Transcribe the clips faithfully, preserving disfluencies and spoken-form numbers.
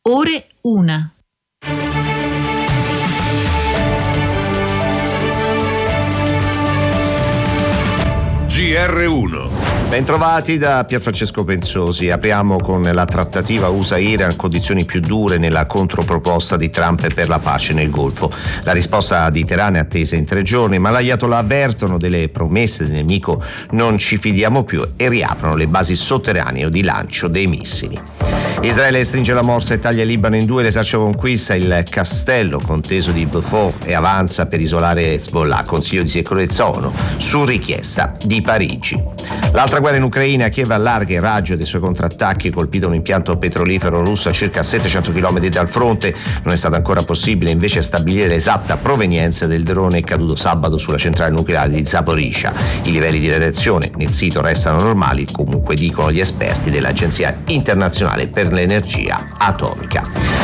ore una. G R uno. Bentrovati da Pierfrancesco Pensosi. Apriamo con la trattativa U S A-Iran, condizioni più dure nella controproposta di Trump per la pace nel Golfo. La risposta di Teheran è attesa in tre giorni, ma l'Ayatollah avvertono delle promesse del nemico, non ci fidiamo più, e riaprono le basi sotterranee di lancio dei missili. Israele stringe la morsa e taglia il Libano in due, l'esercito conquista il castello conteso di Beaufort e avanza per isolare Hezbollah, Consiglio di sicurezza ONU, su richiesta di Parigi. L'altra guerra in Ucraina, Kiev allarga il raggio dei suoi contrattacchi, colpito un impianto petrolifero russo a circa settecento chilometri dal fronte. Non è stato ancora possibile invece stabilire l'esatta provenienza del drone caduto sabato sulla centrale nucleare di Zaporizhzhia. I livelli di radiazione nel sito restano normali, comunque dicono gli esperti dell'Agenzia Internazionale per l'Energia Atomica.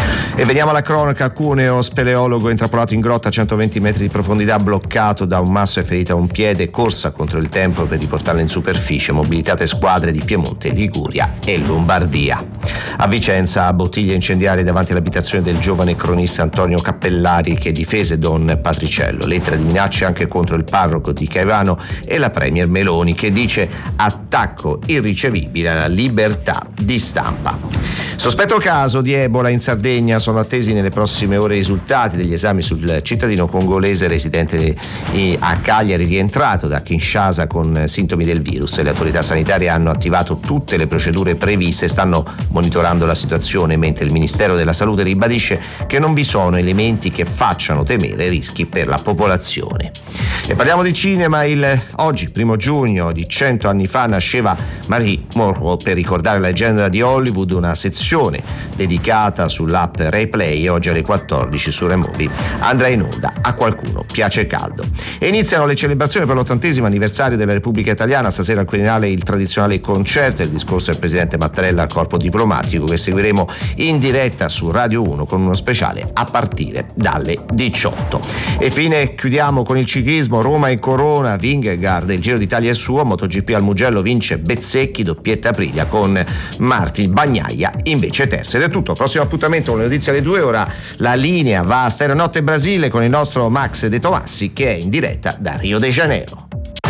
E veniamo alla cronaca. Cuneo, speleologo intrappolato in grotta a centoventi metri di profondità, bloccato da un masso e ferito a un piede, corsa contro il tempo per riportarlo in superficie, mobilitate squadre di Piemonte, Liguria e Lombardia. A Vicenza, bottiglie incendiarie davanti all'abitazione del giovane cronista Antonio Cappellari, che difese Don Patriciello. Lettera di minacce anche contro il parroco di Caivano e la premier Meloni, che dice attacco irricevibile alla libertà di stampa. Sospetto caso di Ebola in Sardegna, sono attesi nelle prossime ore i risultati degli esami sul cittadino congolese residente a Cagliari, rientrato da Kinshasa con sintomi del virus. Le autorità sanitarie hanno attivato tutte le procedure previste e stanno monitorando la situazione, mentre il Ministero della Salute ribadisce che non vi sono elementi che facciano temere rischi per la popolazione. E parliamo di cinema. Il oggi, primo giugno di cento anni fa, nasceva Marie Monroe, per ricordare la leggenda di Hollywood, una sezione dedicata sull'app RaiPlay, oggi alle quattordici su Removi andrà in onda A qualcuno piace caldo. E iniziano le celebrazioni per l'ottantesimo anniversario della Repubblica Italiana. Stasera al Quirinale il tradizionale concerto e il discorso del presidente Mattarella al corpo diplomatico, che seguiremo in diretta su Radio uno con uno speciale a partire dalle diciotto. E fine chiudiamo con il ciclismo. Roma in corona, Vingegaard, il Giro d'Italia è suo, MotoGP al Mugello vince Bezzecchi, doppietta Aprilia con Martin, Bagnaia invece terzo. Ed è tutto, prossimo appuntamento con le notizie alle due. Ora la linea va a Stereonotte Brasile con il nostro Max De Tomassi, che è in diretta da Rio de Janeiro.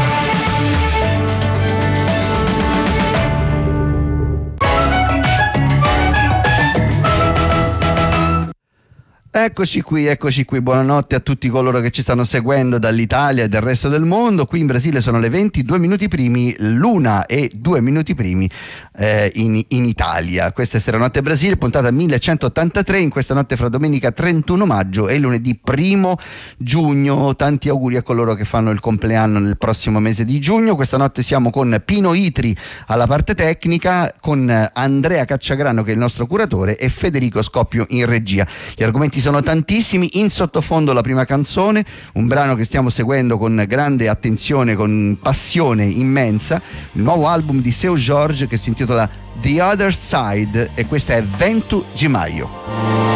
Eccoci qui, eccoci qui, buonanotte a tutti coloro che ci stanno seguendo dall'Italia e del resto del mondo. Qui in Brasile sono le venti, due minuti primi, l'una e due minuti primi eh, in, in Italia. Questa è Stereonotte Brasile, puntata millecentottantatré, in questa notte fra domenica trentuno maggio e lunedì primo giugno. Tanti auguri a coloro che fanno il compleanno nel prossimo mese di giugno. Questa notte siamo con Pino Itri alla parte tecnica, con Andrea Cacciagrano che è il nostro curatore e Federico Scoppio in regia. Gli argomenti sono tantissimi. In sottofondo la prima canzone, un brano che stiamo seguendo con grande attenzione, con passione immensa, il nuovo album di Seu Jorge che si intitola The Other Side, e questa è Vento de Maio.